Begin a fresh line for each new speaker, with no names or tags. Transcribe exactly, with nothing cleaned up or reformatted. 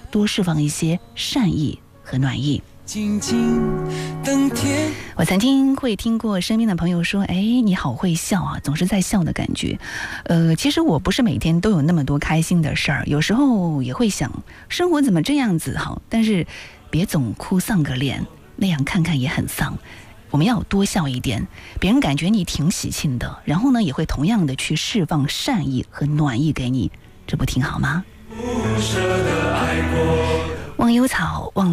多释放一些善意和暖意。静静等天。我曾经会听过身边的朋友说，哎，你好会笑啊，总是在笑的感觉。呃，其实我不是每天都有那么多开心的事儿，有时候也会想，生活怎么这样子好，但是别总哭丧个脸，那样看看也很丧。我们要多笑一点，别人感觉你挺喜庆的，然后呢也会同样的去释放善意和暖意给你，这不挺好吗？不舍得爱过，忘忧草忘